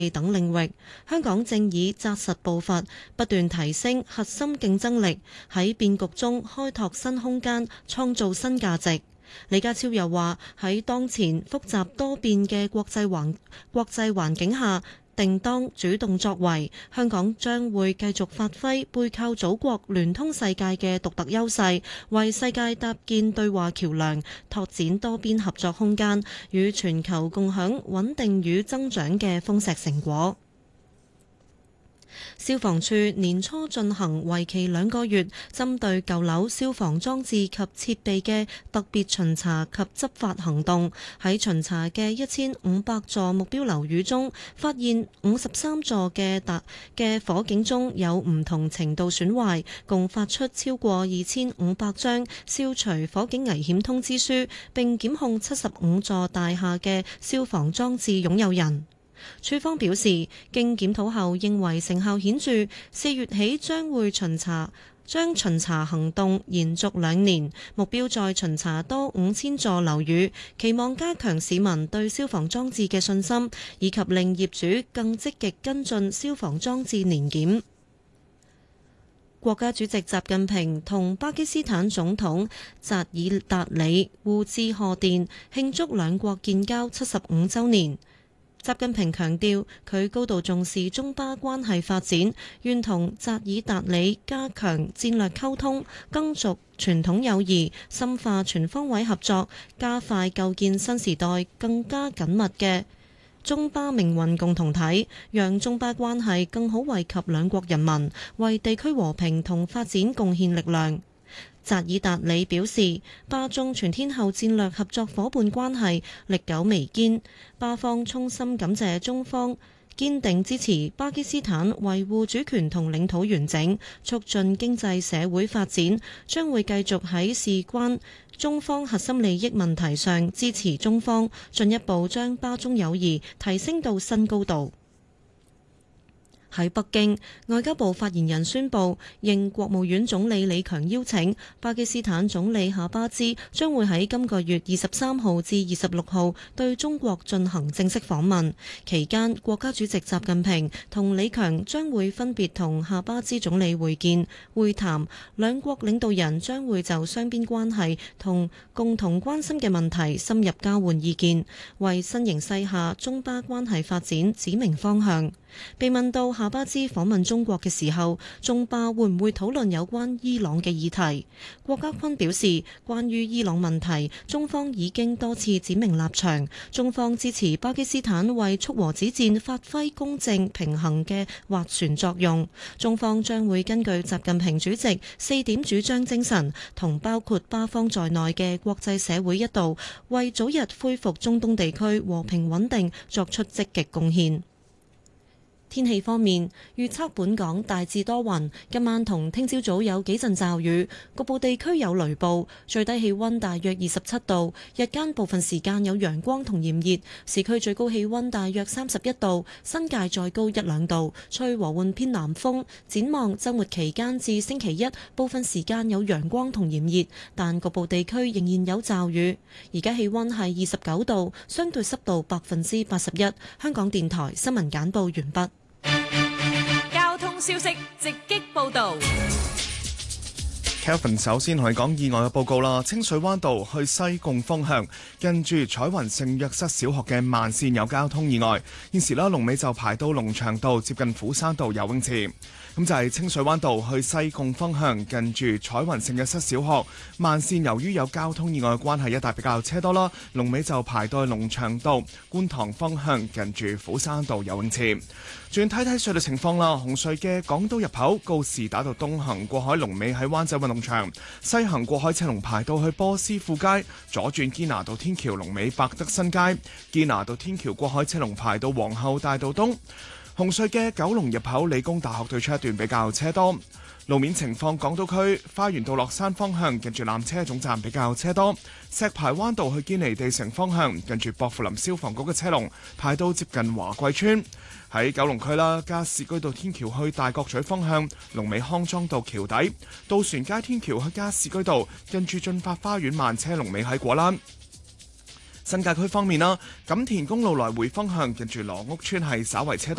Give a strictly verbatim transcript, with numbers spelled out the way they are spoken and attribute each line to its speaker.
Speaker 1: 等領域，香港正以紮實步伐，不斷提升核心競爭力，喺變局中開拓新空間，創造新價值。李家超又話：喺當前複雜多變嘅國際環國際環境下，定當主動作為，香港將會繼續發揮背靠祖國、聯通世界嘅獨特優勢，為世界搭建對話橋梁，拓展多邊合作空間，與全球共享穩定與增長嘅豐碩成果。消防處年初進行為期兩個月，針對舊樓消防裝置及設備嘅特別巡查及執法行動。喺巡查嘅一千五百座目標樓宇中，發現五十三座嘅達嘅火警鐘有唔同程度損壞，共發出超過二千五百張消除火警危險通知書，並檢控七十五座大廈嘅消防裝置擁有人。處方表示，經檢討後認為成效顯著，四月起將會巡查，將巡查行動延續兩年，目標再巡查多五千座樓宇，期望加強市民對消防裝置嘅信心，以及令業主更積極跟進消防裝置年檢。國家主席習近平同巴基斯坦總統扎爾達里互致賀電，慶祝兩國建交七十五週年。習近平強調，佢高度重視中巴關係發展，願同扎爾達里加強戰略溝通，耕續傳統友誼，深化全方位合作，加快構建新時代更加緊密嘅中巴命運共同體，讓中巴關係更好惠及兩國人民，為地區和平同發展貢獻力量。扎爾達里表示，巴中全天候戰略合作伙伴關係歷久彌堅，巴方衷心感謝中方堅定支持巴基斯坦維護主權同領土完整，促進經濟社會發展，將會繼續喺事關中方核心利益問題上支持中方，進一步將巴中友誼提升到新高度。喺北京，外交部發言人宣布，應國務院總理李強邀請，巴基斯坦總理夏巴茲將會喺今個月二十三號至二十六號對中國進行正式訪問。期間，國家主席習近平同李強將會分別同夏巴茲總理會見會談，兩國領導人將會就雙邊關係同共同關心嘅問題深入交換意見，為新形勢下中巴關係發展指明方向。被問到夏巴茲訪問中國嘅時候，中巴會唔會討論有關伊朗嘅議題？郭家坤表示，關於伊朗問題，中方已經多次指明立場，中方支持巴基斯坦為促和止戰發揮公正平衡嘅斡旋作用。中方將會根據習近平主席四點主張精神，同包括巴方在內嘅國際社會一道，為早日恢復中東地區和平穩定作出積極貢獻。天氣方面，預測本港大致多雲，今晚同聽朝早有幾陣驟雨，局部地區有雷暴，最低氣溫大約二十七度，日間部分時間有陽光同炎熱，市區最高氣溫大約三十一度，新界再高一兩度，吹和緩偏南風。展望週末期間至星期一，部分時間有陽光同炎熱，但局部地區仍然有驟雨。而家氣溫係二十九度，相對濕度百分之八十一。香港電台新聞簡報完畢。
Speaker 2: 交通消息直擊報道。
Speaker 3: Kelvin 首先同你講意外嘅報告啦。清水灣道去西貢方向，近住彩雲聖約瑟小學嘅慢線有交通意外，現時啦龍尾就排到龍翔道接近虎山道游泳池。咁就係清水灣道去西貢方向，近住彩雲聖約瑟小學慢線，由於有交通意外嘅關係，一帶比較車多啦。龍尾就排到龍翔道觀塘方向，近住虎山道游泳池。轉睇睇隧道情況啦。紅隧嘅港島入口告士打道東行過海龍尾喺灣仔運動場，西行過海車龍排到去波斯富街，左轉堅拿道天橋龍尾百德新街，堅拿道天橋過海車龍排到皇后大道東。紅隧嘅九龍入口理工大學對出一段比較車多。路面情況，港島區花園道落山方向近住纜車總站比較車多，石排灣道去堅尼地城方向近住薄扶林消防局嘅車龍排到接近華貴村。喺九龍區啦，加士居道天橋去大角咀方向龍尾康莊道橋底，渡船街天橋去加士居道近住駿發花園慢車龍尾喺果欄。 新界區方面啦，錦田公路來回方向近住羅屋村係稍為車多。